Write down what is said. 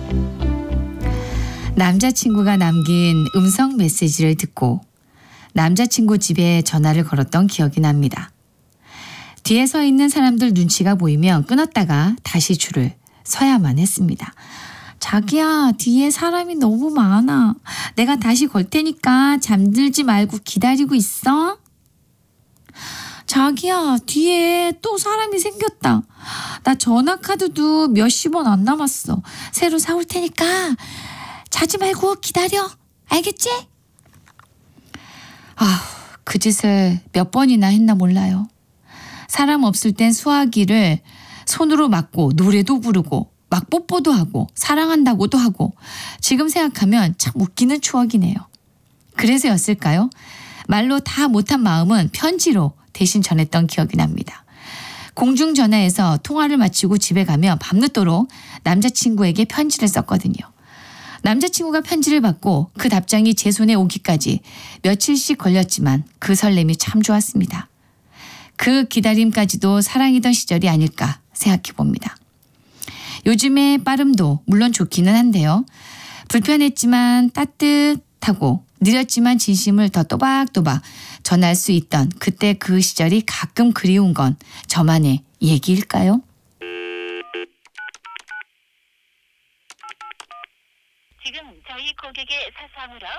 남자친구가 남긴 음성 메시지를 듣고 남자친구 집에 전화를 걸었던 기억이 납니다. 뒤에 서 있는 사람들 눈치가 보이면 끊었다가 다시 줄을 서야만 했습니다. 자기야, 뒤에 사람이 너무 많아. 내가 다시 걸 테니까 잠들지 말고 기다리고 있어. 자기야, 뒤에 또 사람이 생겼다. 나 전화카드도 몇십 원 안 남았어. 새로 사올 테니까 자지 말고 기다려. 알겠지? 그 짓을 몇 번이나 했나 몰라요. 사람 없을 땐 수화기를 손으로 막고 노래도 부르고 막 뽀뽀도 하고 사랑한다고도 하고 지금 생각하면 참 웃기는 추억이네요. 그래서였을까요? 말로 다 못한 마음은 편지로 대신 전했던 기억이 납니다. 공중전화에서 통화를 마치고 집에 가면 밤늦도록 남자친구에게 편지를 썼거든요. 남자친구가 편지를 받고 그 답장이 제 손에 오기까지 며칠씩 걸렸지만 그 설렘이 참 좋았습니다. 그 기다림까지도 사랑이던 시절이 아닐까 생각해 봅니다. 요즘의 빠름도 물론 좋기는 한데요. 불편했지만 따뜻하고 느렸지만 진심을 더 또박또박 전할 수 있던 그때 그 시절이 가끔 그리운 건 저만의 얘기일까요? 지금 저희 고객의 사상으로